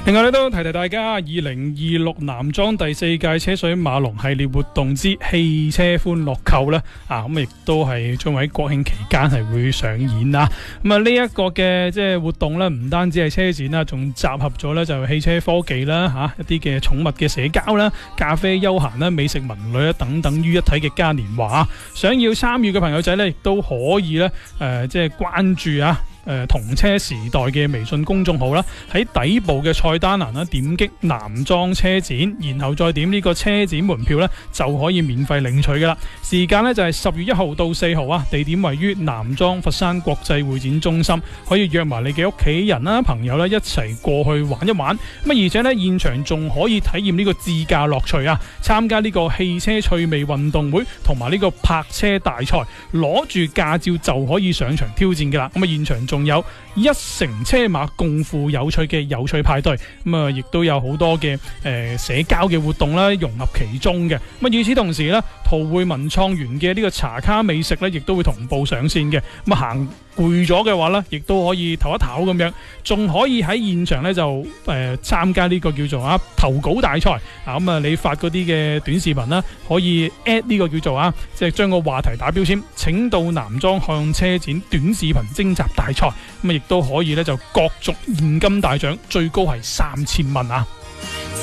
另外咧都提提大家，2026男裝第4屆車水馬龍系列活動之汽車歡樂購咧，咁亦都係將會喺國慶期間係會上演啦。咁啊呢一個嘅即係活動咧，唔單止係車展啦，仲集合咗咧就汽車科技啦，一啲嘅寵物嘅社交啦、咖啡休閒啦、美食文旅啦等等於一體嘅嘉年華。想要參與嘅朋友仔咧，亦都可以咧即係關注同車時代嘅微信公眾號啦，喺底部嘅菜單欄啦，點擊男裝車展，然後再點呢個車展門票咧，就可以免費領取噶啦。時間咧就係10月1號到4號啊，地點位於南莊佛山國際會展中心，可以約埋你嘅屋企人啦、朋友啦一齊過去玩一玩。而且咧現場仲可以體驗呢個自駕樂趣啊，參加呢個汽車趣味運動會同埋呢個泊車大賽，攞住駕照就可以上場挑戰噶啦。現場仲有一乘車馬共赴有趣嘅有趣派對，亦都有好多嘅社交嘅活動啦，融合其中嘅。與此同時咧，陶匯文創園嘅呢個茶卡美食咧，亦都會同步上線嘅。行攰咗嘅話咧，亦都可以唞一唞咁樣，仲可以喺現場咧就參加呢個叫做投稿大賽你發嗰啲嘅短視頻啦，可以 at 呢個叫做即係將個話題打標籤，請到男裝看車展短視頻徵集大賽，亦都可以咧就角逐現金大獎，最高係3000蚊啊！